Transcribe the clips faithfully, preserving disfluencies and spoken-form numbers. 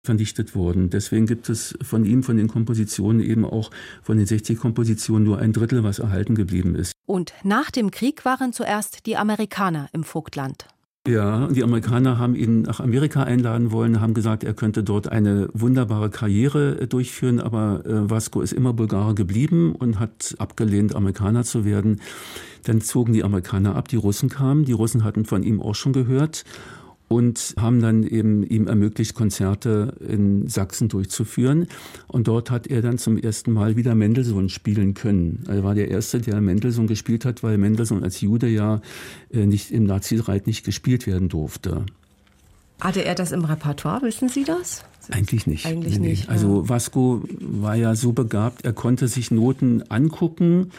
vernichtet wurden. Deswegen gibt es von ihm, von den Kompositionen eben auch von den sechzig Kompositionen nur ein Drittel, was erhalten geblieben ist. Und nach dem Krieg waren zuerst die Amerikaner im Vogtland. Ja, die Amerikaner haben ihn nach Amerika einladen wollen, haben gesagt, er könnte dort eine wunderbare Karriere durchführen, aber äh, Vasco ist immer Bulgare geblieben und hat abgelehnt, Amerikaner zu werden. Dann zogen die Amerikaner ab, die Russen kamen, die Russen hatten von ihm auch schon gehört und haben dann eben ihm ermöglicht, Konzerte in Sachsen durchzuführen. Und dort hat er dann zum ersten Mal wieder Mendelssohn spielen können. Er war der Erste, der Mendelssohn gespielt hat, weil Mendelssohn als Jude ja nicht im Nazireich nicht gespielt werden durfte. Hatte er das im Repertoire, wissen Sie das? Eigentlich nicht. Eigentlich nee, nicht. Nee. Also Vasco war ja so begabt, er konnte sich Noten angucken.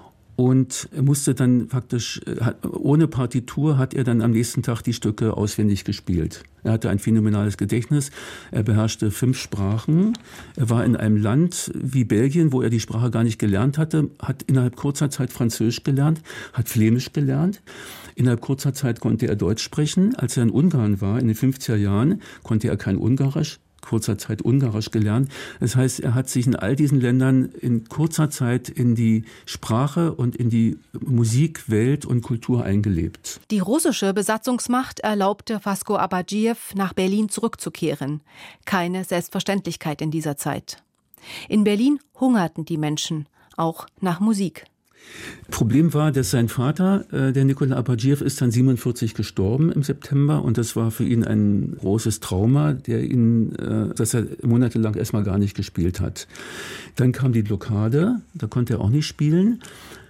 Und er musste dann faktisch, ohne Partitur hat er dann am nächsten Tag die Stücke auswendig gespielt. Er hatte ein phänomenales Gedächtnis, er beherrschte fünf Sprachen. Er war in einem Land wie Belgien, wo er die Sprache gar nicht gelernt hatte, hat innerhalb kurzer Zeit Französisch gelernt, hat Flämisch gelernt. Innerhalb kurzer Zeit konnte er Deutsch sprechen. Als er in Ungarn war, in den fünfziger Jahren, konnte er kein Ungarisch. Kurzer Zeit Ungarisch gelernt. Das heißt, er hat sich in all diesen Ländern in kurzer Zeit in die Sprache und in die Musikwelt und Kultur eingelebt. Die russische Besatzungsmacht erlaubte Vasco Abadjiev, nach Berlin zurückzukehren. Keine Selbstverständlichkeit in dieser Zeit. In Berlin hungerten die Menschen, auch nach Musik. Problem war, dass sein Vater, äh, der Nikola Abadjiev, ist dann siebenundvierzig gestorben im September und das war für ihn ein großes Trauma, der ihn, äh, dass er monatelang erstmal gar nicht gespielt hat. Dann kam die Blockade, da konnte er auch nicht spielen.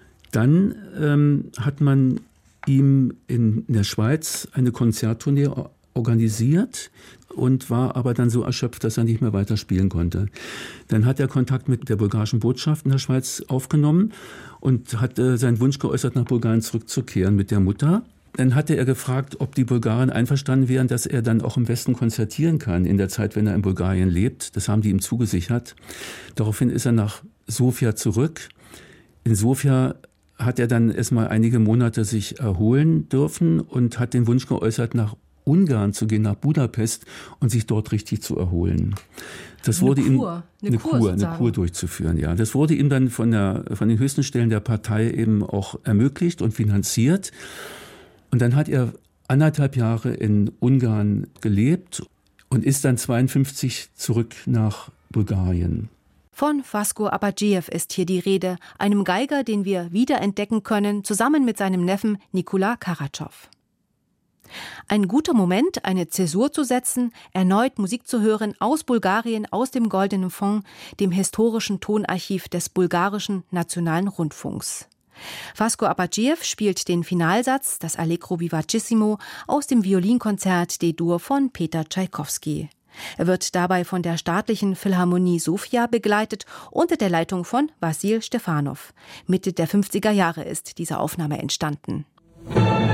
Dann ähm, hat man ihm in der Schweiz eine Konzerttournee organisiert und war aber dann so erschöpft, dass er nicht mehr weiter spielen konnte. Dann hat er Kontakt mit der bulgarischen Botschaft in der Schweiz aufgenommen und hat äh, seinen Wunsch geäußert, nach Bulgarien zurückzukehren mit der Mutter. Dann hatte er gefragt, ob die Bulgaren einverstanden wären, dass er dann auch im Westen konzertieren kann, in der Zeit, wenn er in Bulgarien lebt. Das haben die ihm zugesichert. Daraufhin ist er nach Sofia zurück. In Sofia hat er dann erstmal einige Monate sich erholen dürfen und hat den Wunsch geäußert, nach Ungarn zu gehen, nach Budapest und sich dort richtig zu erholen. Das eine wurde Kur, ihm eine, eine Kur, Kur, eine Kur durchzuführen. Ja, das wurde ihm dann von der von den höchsten Stellen der Partei eben auch ermöglicht und finanziert. Und dann hat er anderthalb Jahre in Ungarn gelebt und ist dann zweiundfünfzig zurück nach Bulgarien. Von Vasco Abadjiev ist hier die Rede, einem Geiger, den wir wiederentdecken können, zusammen mit seinem Neffen Nikola Karatschov. Ein guter Moment, eine Zäsur zu setzen, erneut Musik zu hören aus Bulgarien, aus dem Goldenen Fonds, dem historischen Tonarchiv des bulgarischen Nationalen Rundfunks. Vasco Abadjiev spielt den Finalsatz, das Allegro vivacissimo, aus dem Violinkonzert D-Dur von Peter Tschaikowski. Er wird dabei von der Staatlichen Philharmonie Sofia begleitet, unter der Leitung von Wassil Stefanov. Mitte der fünfziger Jahre ist diese Aufnahme entstanden.